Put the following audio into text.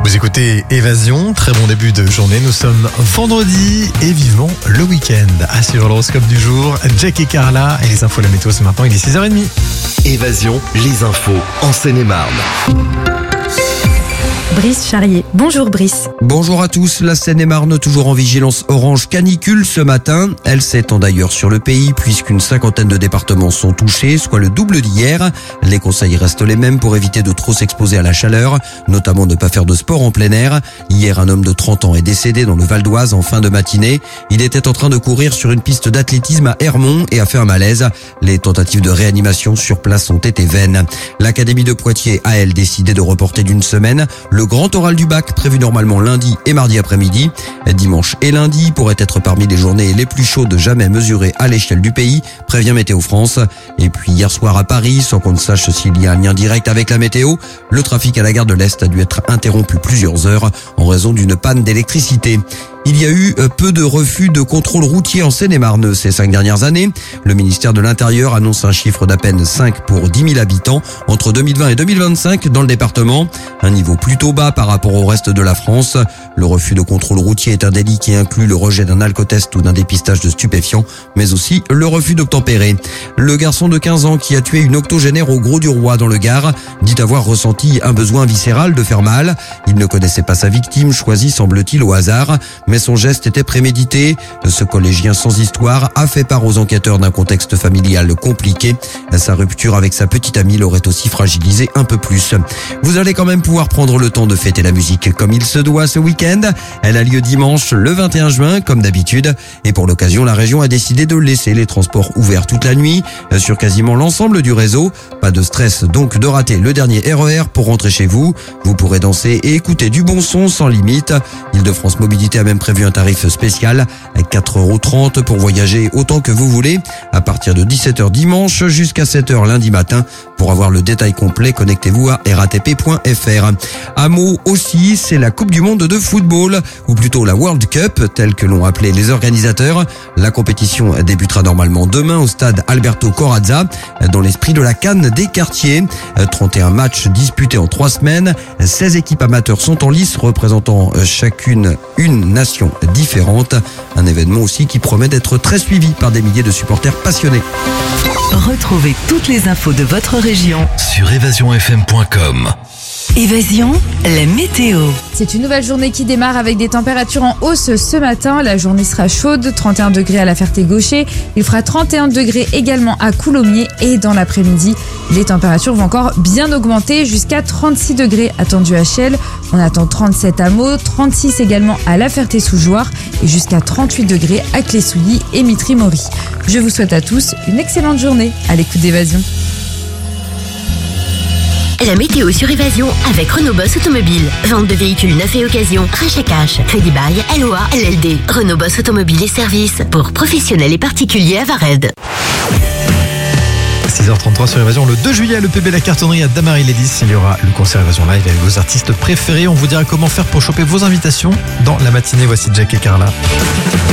Vous écoutez Évasion, très bon début de journée, nous sommes vendredi et vivement le week-end. À suivre l'horoscope du jour, Jack et Carla et les infos de la météo ce matin, il est 6h30. Évasion, les infos en Seine-et-Marne. Brice Charrier. Bonjour Brice. Bonjour à tous, la Seine-et-Marne toujours en vigilance orange canicule ce matin. Elle s'étend d'ailleurs sur le pays puisqu'une cinquantaine de départements sont touchés, soit le double d'hier. Les conseils restent les mêmes pour éviter de trop s'exposer à la chaleur, notamment ne pas faire de sport en plein air. Hier, un homme de 30 ans est décédé dans le Val d'Oise en fin de matinée. Il était en train de courir sur une piste d'athlétisme à Hermont et a fait un malaise. Les tentatives de réanimation sur place ont été vaines. L'Académie de Poitiers a, elle, décidé de reporter d'une semaine le grand oral du bac prévu normalement lundi et mardi après-midi. Dimanche et lundi pourraient être parmi les journées les plus chaudes jamais mesurées à l'échelle du pays, prévient Météo France. Et puis hier soir à Paris, sans qu'on ne sache s'il y a un lien direct avec la météo, le trafic à la gare de l'Est a dû être interrompu plusieurs heures en raison d'une panne d'électricité. Il y a eu peu de refus de contrôle routier en Seine-et-Marne ces 5 dernières années. Le ministère de l'Intérieur annonce un chiffre d'à peine 5 pour 10 000 habitants entre 2020 et 2025 dans le département. Un niveau plutôt bas par rapport au reste de la France. Le refus de contrôle routier est un délit qui inclut le rejet d'un alcotest ou d'un dépistage de stupéfiants, mais aussi le refus d'obtempérer. Le garçon de 15 ans qui a tué une octogénaire au Gros du Roi dans le Gard dit avoir ressenti un besoin viscéral de faire mal. Il ne connaissait pas sa victime, choisie semble-t-il au hasard, mais son geste était prémédité. Ce collégien sans histoire a fait part aux enquêteurs d'un contexte familial compliqué. Sa rupture avec sa petite amie l'aurait aussi fragilisé un peu plus. Vous allez quand même pouvoir prendre le temps de fêter la musique comme il se doit ce week-end. Elle a lieu dimanche le 21 juin comme d'habitude. Et pour l'occasion, la région a décidé de laisser les transports ouverts toute la nuit sur quasiment l'ensemble du réseau. Pas de stress donc de rater le dernier RER pour rentrer chez vous. Vous pourrez danser et écouter du bon son sans limite. Île-de-France Mobilité a même prévu un tarif spécial à 4,30 € pour voyager autant que vous voulez à partir de 17h dimanche jusqu'à 7h lundi matin. Pour avoir le détail complet, connectez-vous à ratp.fr. Un mot aussi, c'est la Coupe du Monde de football, ou plutôt la World Cup, telle que l'ont appelé les organisateurs. La compétition débutera normalement demain au stade Alberto Corazza, dans l'esprit de la CAN des quartiers. 31 matchs disputés en 3 semaines. 16 équipes amateurs sont en lice, représentant chacune une nation différente. Un événement aussi qui promet d'être très suivi par des milliers de supporters passionnés. Retrouvez toutes les infos de votre région Sur évasionfm.com. Évasion, la météo. C'est une nouvelle journée qui démarre avec des températures en hausse ce matin. La journée sera chaude, 31 degrés à la Ferté-Gaucher. Il fera 31 degrés également à Coulommiers. Et dans l'après-midi, les températures vont encore bien augmenter jusqu'à 36 degrés attendus à Chelles. On attend 37 à Meaux, 36 également à La Ferté-sous-Jouarre et jusqu'à 38 degrés à Clé-Souilly et Mitry-Mory. Je vous souhaite à tous une excellente journée à l'écoute d'Évasion. La météo sur Évasion avec Renault Boss Automobile. Vente de véhicules neufs et occasion, rachat cash, crédit bail, LOA, LLD. Renault Boss Automobile et services pour professionnels et particuliers à Vared. 6h33 sur Évasion, le 2 juillet, le PB La Cartonnerie à Damary-Lélis. Il y aura le concert Évasion Live avec vos artistes préférés. On vous dira comment faire pour choper vos invitations dans la matinée. Voici Jack et Carla.